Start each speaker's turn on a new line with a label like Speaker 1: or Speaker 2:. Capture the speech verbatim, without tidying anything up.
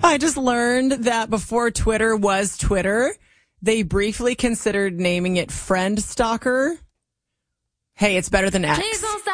Speaker 1: I just learned that before Twitter was Twitter, they briefly considered naming it Friend Stalker. Hey, it's better than X.